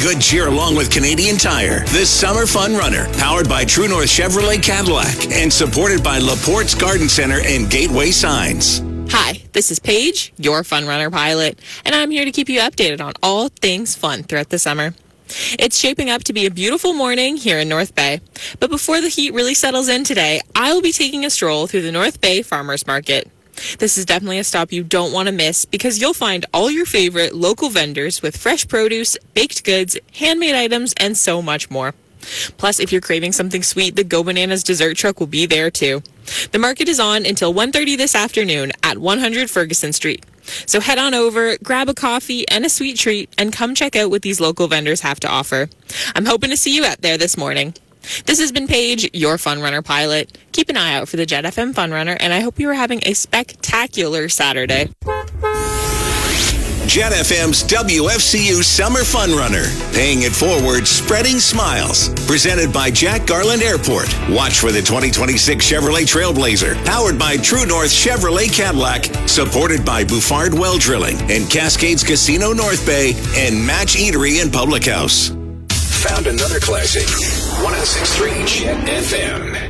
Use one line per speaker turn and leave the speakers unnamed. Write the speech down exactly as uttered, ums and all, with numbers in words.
good cheer along with Canadian Tire. This Summer Fun Runner, powered by True North Chevrolet Cadillac and supported by LaPorte's Garden Center and Gateway Signs.
Hi, this is Paige, your Fun Runner pilot, and I'm here to keep you updated on all things fun throughout the summer. It's shaping up to be a beautiful morning here in North Bay. But before the heat really settles in today, I will be taking a stroll through the North Bay Farmers Market. This is definitely a stop you don't want to miss because you'll find all your favorite local vendors with fresh produce, baked goods, handmade items, and so much more. Plus, if you're craving something sweet, the Go Bananas dessert truck will be there too. The market is on until one thirty this afternoon at one hundred Ferguson Street. So head on over, grab a coffee and a sweet treat, and come check out what these local vendors have to offer. I'm hoping to see you out there this morning. This has been Paige, your Fun Runner pilot. Keep an eye out for the Jet F M Fun Runner, and I hope you are having a spectacular Saturday.
Jet F M's W F C U Summer Fun Runner. Paying it forward, spreading smiles. Presented by Jack Garland Airport. Watch for the twenty twenty-six Chevrolet Trailblazer. Powered by True North Chevrolet Cadillac. Supported by Bouffard Well Drilling and Cascades Casino North Bay and Match Eatery and Public House.
Found another classic. one oh six point three Jet F M.